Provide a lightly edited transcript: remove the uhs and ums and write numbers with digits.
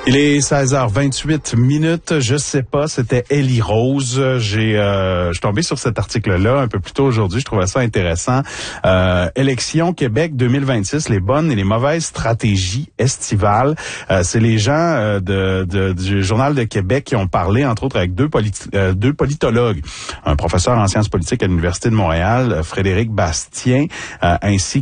Il est 16h28. Je sais pas, c'était Ellie Rose. Je suis tombé sur cet article-là un peu plus tôt aujourd'hui. Je trouvais ça intéressant. Élection Québec 2026, les bonnes et les mauvaises stratégies estivales. C'est les gens du Journal de Québec qui ont parlé, entre autres, avec deux politologues. Un professeur en sciences politiques à l'Université de Montréal, Frédéric Bastien, ainsi